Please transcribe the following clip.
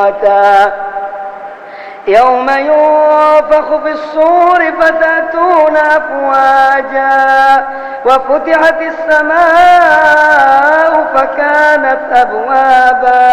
يوم ينفخ في الصور فتأتون أفواجا وفتحت السماء فكانت أبوابا